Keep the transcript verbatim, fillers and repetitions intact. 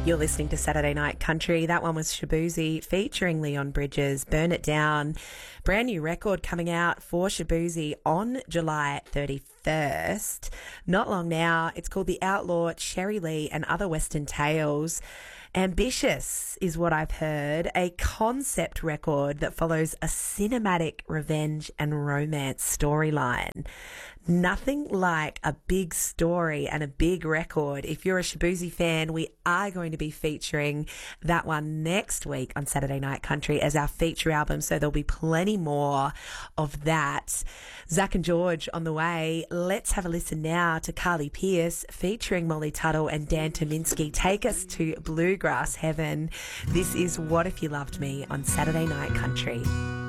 You're listening to Saturday Night Country. That one was Shaboozey featuring Leon Bridges, Burn It Down. Brand new record coming out for Shaboozey on July thirty-first. Not long now. It's called The Outlaw, Sherry Lee and Other Western Tales. Ambitious is what I've heard, a concept record that follows a cinematic revenge and romance storyline. Nothing like a big story and a big record. If you're a Shaboozey fan, we are going to be featuring that one next week on Saturday Night Country as our feature album, so there'll be plenty more of that. Zach and George on the way. Let's have a listen now to Carly Pearce featuring Molly Tuttle and Dan Tominski. Take us to bluegrass heaven. This is What If You Loved Me on Saturday Night Country.